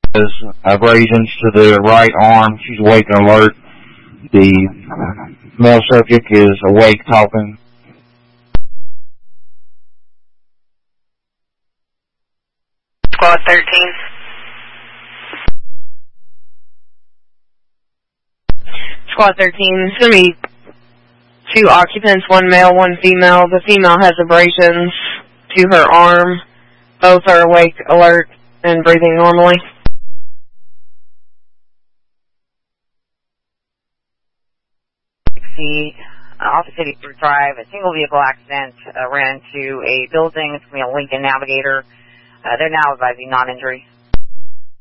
Has abrasions to the right arm. She's awake and alert. The male subject is awake, talking. Squad 13. Squad 13, it's going to be 2 occupants, 1 male, 1 female. The female has abrasions to her arm. Both are awake, alert, and breathing normally. Off City Drive, a single vehicle accident ran into a building. It's going to be a Lincoln Navigator. They're now advising non-injury.